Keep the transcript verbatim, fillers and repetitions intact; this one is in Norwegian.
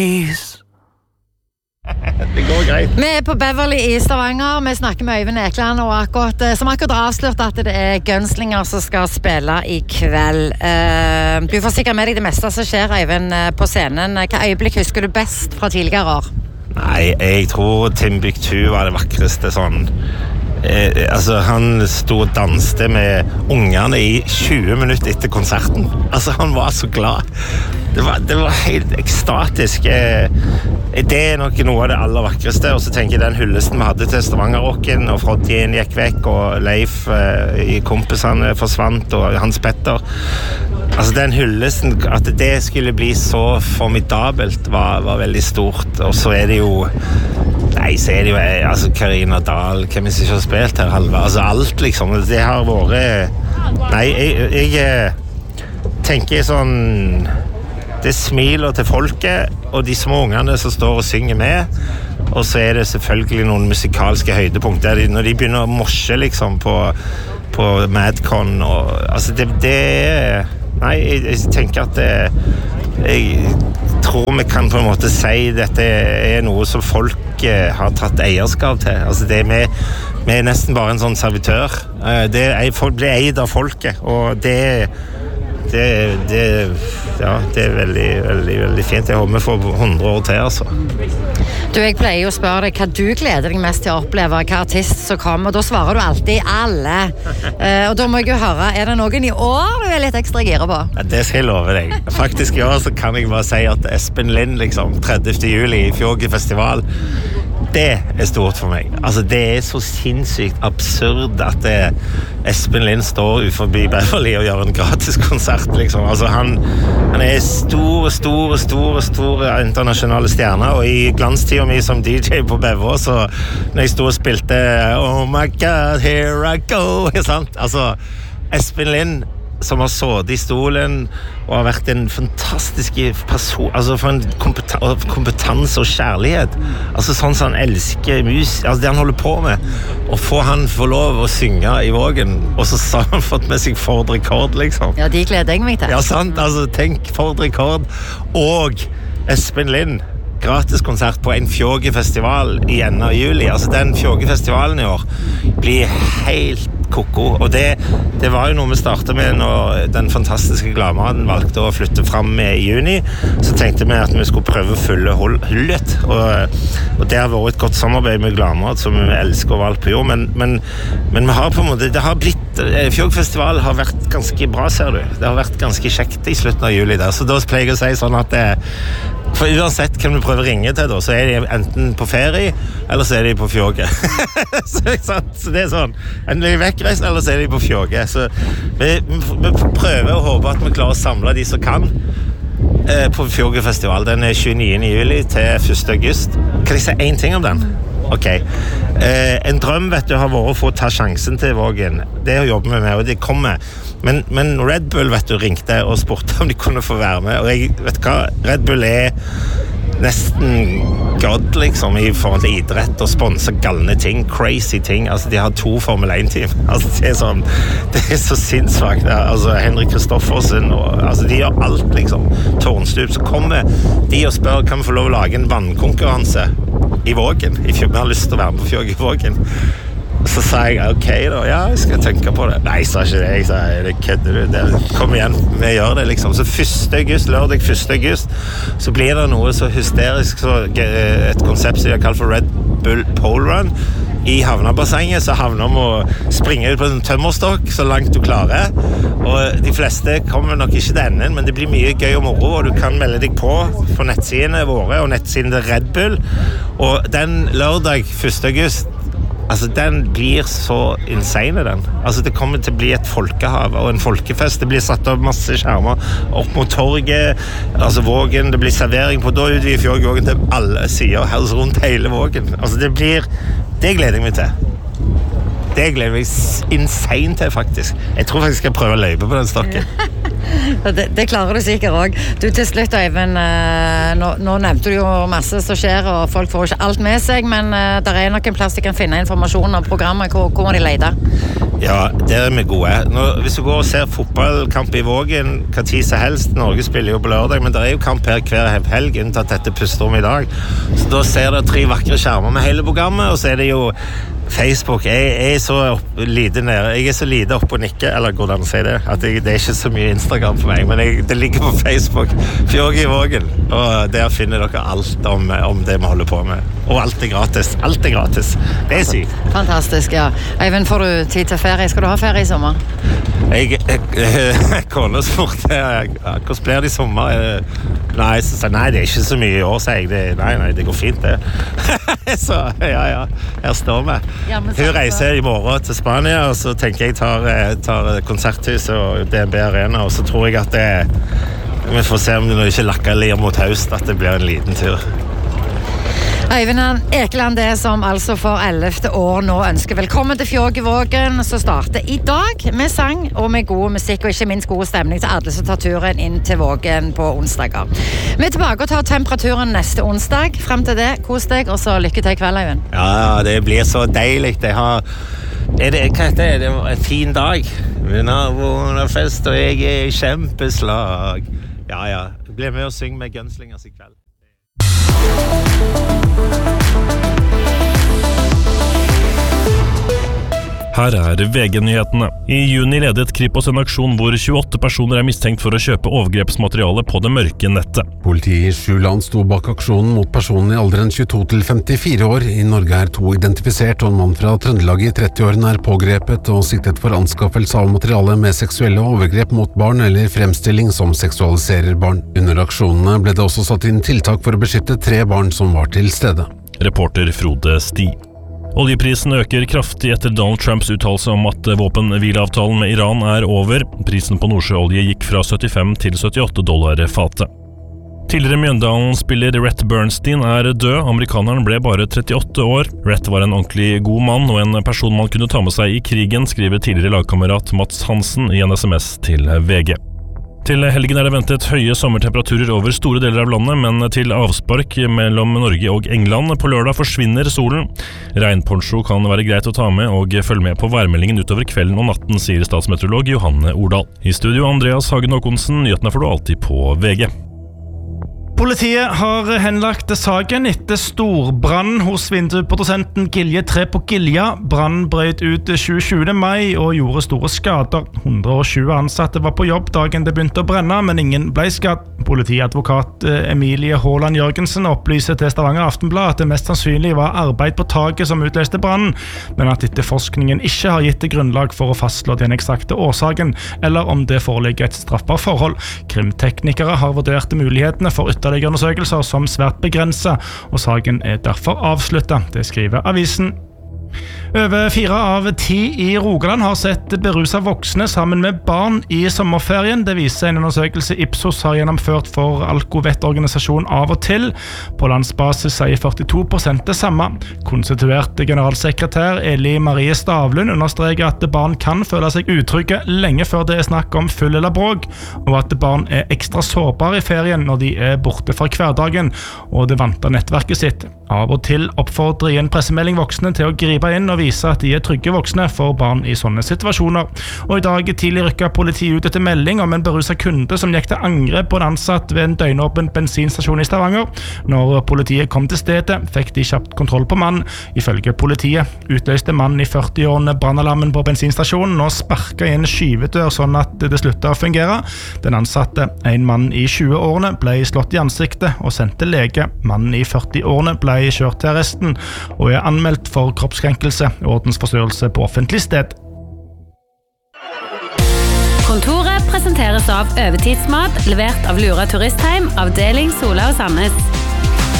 Det går greit. Vi er på Beverly i Stavanger. Vi snakker med Øyvind Ekland, og akkurat, som akkurat har avslørt at det er Gunslinger som skal spille i kveld. Uh, du får sikkert med deg det meste som skjer, Øyvind, på scenen. Hva øyeblikk husker du best fra tidligere år? Nei, jeg tror Timbuktu var det vakreste sånn. Eh, altså, han stod og danste med ungerne i tjue minutter etter konserten. Altså, han var så glad. Det var, det var helt ekstatisk. Eh, det er nok noe av det aller vakreste. Og så tenker jeg den hyllesten vi hadde til Stavanger-rocken, og Frodjen gikk vekk, og Leif eh, i kompisene forsvant, og Hans Petter. Altså, den hyllesten, at det skulle bli så formidabelt, var, var veldig stort. Og så er det jo Nei, så er det jo altså, Karina Dahl, hvem er det som ikke har spilt her, Halva? Altså, alt, liksom. Det har vært Nei, jeg, jeg tenker sånn Det smiler til folket, og de små ungene som står og synger med. Og så er det selvfølgelig noen musikalske høydepunkter. Når de begynner å morse, liksom, på, på Madcon, og altså, det, det er Nei, jeg, jeg tenker at det Jeg tror vi kan på en måte si dette er noe som folk har tatt eierskap til. Altså det er vi, vi er nesten bare en sånn servitør. Det er, folk blir eid av folket, og det det, det, ja, det er veldig, veldig, veldig fint. Jeg håper vi får hundre år til, altså. Du, jeg pleier å spørre deg hva du gleder deg mest til å oppleve, hva artist som kommer, og da svarer du alltid alle. Uh, og da må jeg jo høre, er det noen i år du er litt ekstra gira på? Ja, det skal jeg love deg. Faktisk i år så kan jeg bare si at Espen Lind, liksom, tredivte juli i Fjåge-festival, det er stort for meg. Altså, det er så sinnssykt absurd at det, Espen Lind står uforbi Beverly og gjør en gratis konsert, liksom. Altså, han, han er store, store, store, store internasjonale stjerner, og i glanstida mi som D J på Bevo, så når jeg stod og spilte Oh my God, here I go, sant? Altså, Espen Lind som har sådd i stolen og har vært en fantastisk person, altså for en kompeta- kompetanse og kjærlighet, altså sånn som han elsker mus, altså det han holder på med, og få han få lov å synge i Vågen, og så har han fått med seg Ford Rekord, liksom. Ja, de gleder jeg meg til. Ja, sant, altså tenk Ford Rekord og Espen Lind, gratis konsert på en Fjåge-festival i enden av juli. Altså den Fjåge-festivalen i år blir helt koko, og det, det var jo noe vi startet med når den fantastiske Gladmaten valgte å flytte frem med i juni. Så tenkte vi at vi skulle prøve å fylle hullet, og, og det har vært et godt samarbeid med Gladmat som vi elsker og valgt på jord, men, men, men vi har på en måte, det har blitt Fjåge-festival har vært ganske bra, ser du. Det har vært ganske kjekt i slutten av juli der, så da pleier jeg å si sånn at det for uansett hvem du prøver å ringe til da, så er de enten på ferie eller så er de på Fjåge. så, så det er sånn, enten er de vekkreist eller så er de på Fjåge, så vi, vi prøver å håpe at vi klarer å samle de som kan eh, på Fjåge-festival. Den er tjueniende juli til første august. Kan jeg si en ting om den? Ok, eh, en drøm vet du har vært å få ta sjansen til Vågen. Det jobber vi med, og det kommer. Men, men Red Bull vet du ringte og spurte om de kunne få være med, og jeg vet hva, Red Bull er nesten god liksom i forhold til idrett og sponser galne ting, crazy ting, altså de har to Formel én-team, altså det er sånn, det er så sinnssvakt, altså Henrik Kristoffersen, og, altså de gjør alt liksom, tårnstup, så kommer de og spør, kan vi få lov å lage en vannkonkurranse i Vågen, i Fjåge, vi har lyst til å være med på Fjåge i Vågen. Så sa jeg, ok da, ja, jeg skal tenke på det. Nei, sa ikke det, jeg sa, det kødder du, det, kom igjen, vi gjør det liksom. Så første august, lørdag første august, så blir det noe så hysterisk, så et konsept som jeg har kalt for Red Bull Pole Run. I havnebassenget så havner vi å springe ut på en tømmerstokk så langt du klarer, og de fleste kommer nok ikke til enden, men det blir mye gøy og moro, og du kan melde deg på på nettsidene våre og nettsiden til Red Bull, og den lørdag første august, altså, den blir så insane, den. Altså, det kommer til å bli et folkehav og en folkefest. Det blir satt opp masse skjermer opp mot torget, altså Vågen, det blir servering på, da utvider Fjåge Vågen til alle sider, helst rundt hele Vågen. Altså, det blir, det gleder jeg meg til. Det gleder jeg meg insane til, faktisk. Jeg tror faktisk jeg skal prøve å løpe på den stokken. Det, det klarer du sikkert også. Du, til slutt, Øyvind, nå, nå nevnte du jo masse som skjer, og folk får ikke alt med seg, men det er nok en plass de kan finne informasjon om programmet. Hvor, hvor må de lete? Ja, der er vi gode. Nå, hvis du går og ser fotballkamp i Vågen, hva tid som helst, Norge spiller jo på lørdag, men det er jo kamp her hver helg, unntatt dette pusterommet i dag. Så da ser du tre vakre skjermer med hele programmet, og så er det jo Facebook. Jeg, jeg er så opp, lite nede. Jeg er så lite oppe og nikke, eller hvordan sier det, at jeg, det er ikke så mye Instagram for meg, men jeg, det ligger på Facebook. Fjorge i Vågen, og der finner dere alt om, om det vi holder på med. Og alt er gratis. Alt er gratis. Det er sykt. Fantastisk, ja. Øyvind, får du tid til ferie? Skal du ha ferie i sommer? Jeg, jeg, jeg kone spurte, hvordan blir det i sommer? Nei, så sa nei, det er ikke så mye i år, sier jeg. Det, nei, nei, det går fint, det. Så, ja, ja, her står vi. Ja, hun reiser i morgen til Spania, og så tenker jeg tar, tar konserthuset og D N B Arena, og så tror jeg at det, vi får se om det ikke lakker lir mot høst, at det blir en liten tur. Øyvind Ekeland, det som altså for ellevte år nå ønsker velkommen til Fjorge i Vågen, som starter i dag med sang og med god musikk, og ikke minst god stemning til alle som tar turen inn til Vågen på onsdager. Vi er tilbake og tar temperaturen neste onsdag. Frem til det, kos deg, og så lykke til i kveld, Øyvind. Ja, det blir så deilig. Det har... Er det, hva heter det? Det var en fin dag. Vi har fest, og jeg er i kjempeslag. Ja, ja. Bli med og syng med Gunslingers i kveld. Her er V G-nyhetene. I juni ledet Kripos en aksjon hvor tjueåtte personer er mistenkt for å kjøpe overgrepsmateriale på det mørke nettet. Politiet i sju land sto bak aksjonen mot personer i alderen tjueto til femtifire år. I Norge er to identifisert, og en mann fra Trøndelag i trettiårene er pågrepet og siktet for anskaffelse av materiale med seksuelle overgrep mot barn eller fremstilling som seksualiserer barn. Under aksjonene ble det også satt inn tiltak for å beskytte tre barn som var til stede. Reporter Frode Sti. Oljeprisen øker kraftig etter Donald Trumps uttalelse om at våpenhvileavtalen med Iran er over. Prisen på nordsjøolje gikk fra syttifem til syttiåtte dollar fatet. Tidligere Mjøndalen-spiller Rhett Bernstein er død. Amerikaneren ble bare trettiåtte år. Rhett var en ordentlig god mann og en person man kunne ta med seg i krigen, skriver tidligere lagkamerat Mats Hansen i en sms til V G. Til helgen er det ventet høye sommertemperaturer over store deler av landet, men til avspark mellom Norge og England på lørdag forsvinner solen. Regnponcho kan være greit å ta med og følge med på værmeldingen utover kvelden og natten, sier statsmeteorolog Johanne Ordal. I studio Andreas Hagen Håkonsen, nyhetene får du alltid på V G. Politiet har henlagt saken etter storbrann hos vindusprodusenten Gilje tre på Gilja. Brann brøt ut tjuesjuende mai og gjorde store skader. hundre og tjue ansatte var på jobb dagen det begynte å brenne, men ingen ble skadd. Politiadvokat Emilie Håland Jørgensen opplyser til Stavanger Aftenblad at det mest sannsynlig var arbeid på taket som utløste brannen, men at etterforskningen ikke har gitt det grunnlag for å fastslå den eksakte årsaken, eller om det foreligger et straffbart forhold. Krimteknikere har vurdert mulighetene for ytterligere undersøkelser som svært begrenset, og saken er derfor avsluttet. Det skriver avisen. Over fire av ti i Rogaland har sett beruset voksne sammen med barn i sommerferien. Det viser en undersøkelse Ipsos har gjennomført for Alkovettorganisasjon Av og Til. På landsbasis sier førtito prosent det samme. Konstituert generalsekretær Eli Marie Stavlund understreker at barn kan føle seg utrygge lenge før det er snakk om full eller bråk, og at barn er ekstra sårbare i ferien når de er borte fra hverdagen og det vante nettverket sitt. Av og Til oppfordrer i en pressemelding voksne til å gripe inn og vise at de er trygge voksne for barn i sånne situasjoner. Og i dag tidlig rykket politiet ut etter melding om en beruset kunde som gikk til angrep på en ansatt ved en døgnåpen bensinstasjon i Stavanger. Når politiet kom til stedet, fikk de kjapt kontroll på mannen. Ifølge politiet utløste mannen i førti-årene brannalarmen på bensinstasjonen og sparket i en skyvedør sånn at det sluttet å fungere. Den ansatte, en mann i tjue-årene, ble slått i ansiktet og sendt til lege. Mannen i førti-årene ble kjørt til arresten og er anmeldt for kroppskrenkelse og ordensforstyrrelse på offentlig sted. Kontoret presenteres av Overtidsmat, levert av Lura Turistheim, avdeling Sola og Sandnes.